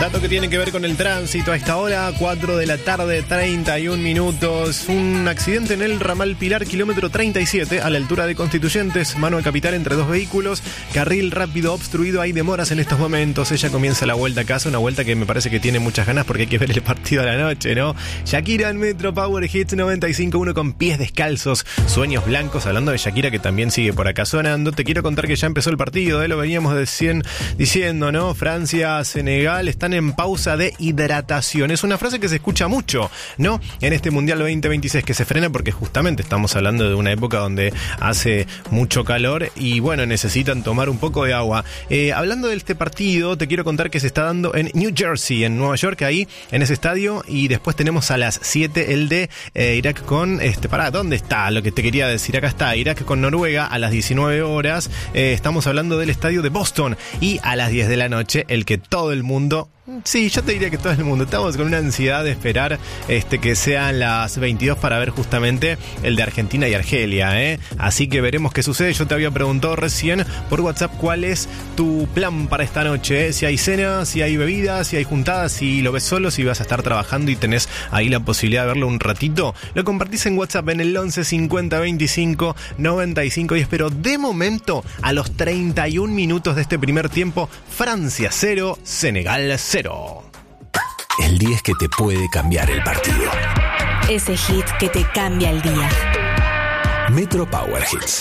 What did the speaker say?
Dato que tiene que ver con el tránsito. A esta hora, 4 de la tarde, 31 minutos. Un accidente en el ramal Pilar, kilómetro 37, a la altura de Constituyentes. Mano de capital entre dos vehículos. Carril rápido obstruido. Hay demoras en estos momentos. Ella comienza la vuelta a casa. Una vuelta que me parece que tiene muchas ganas porque hay que ver el partido a la noche, ¿no? Shakira en Metro Power Hits 95.1 con pies descalzos. Sueños blancos. Hablando de Shakira, que también sigue por acá sonando. Te quiero contar que ya empezó el partido, lo veníamos diciendo, ¿no? Francia, Senegal están en pausa de hidratación. Es una frase que se escucha mucho, ¿no? En este Mundial 2026, que se frena porque justamente estamos hablando de una época donde hace mucho calor y bueno, necesitan tomar un poco de agua. Hablando de este partido, te quiero contar que se está dando en New Jersey, en Nueva York, ahí en ese estadio, y después tenemos a las 7 el de Irak con, ¿dónde está? Lo que te quería decir, acá está, Irak con Noruega a las 19 horas. Estamos hablando del estadio de Boston, y a las 10 de la noche, el que todo el mundo... Sí, yo te diría que todo el mundo estamos con una ansiedad de esperar que sean las 22 para ver justamente el de Argentina y Argelia, ¿eh? Así que veremos qué sucede. Yo te había preguntado recién por WhatsApp cuál es tu plan para esta noche, ¿eh? Si hay cena, si hay bebidas, si hay juntadas, si lo ves solo, si vas a estar trabajando y tenés ahí la posibilidad de verlo un ratito. Lo compartís en WhatsApp en el 11 50 25 95 10, pero de momento, a los 31 minutos de este primer tiempo, Francia 0, Senegal 0. El 10 que te puede cambiar el partido. Ese hit que te cambia el día. Metro Power Hits.